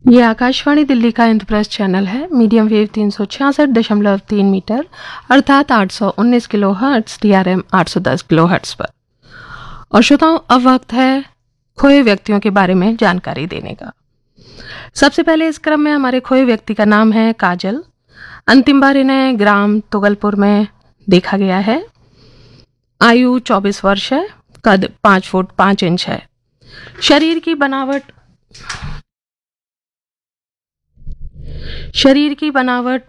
ये आकाशवाणी दिल्ली का इंद्रप्रस्थ चैनल है। मीडियम वेव 366.3 मीटर अर्थात 819 kilo hertz, DRM 810 kilo hertz पर। और श्रोताओं, अब वक्त है खोए व्यक्तियों के बारे में जानकारी देने का। सबसे पहले इस क्रम में हमारे खोए व्यक्ति का नाम है काजल। अंतिम बार इन्हें ग्राम तुगलपुर में देखा गया है। आयु 24 वर्ष है। कद 5 फुट 5 इंच है। शरीर की बनावट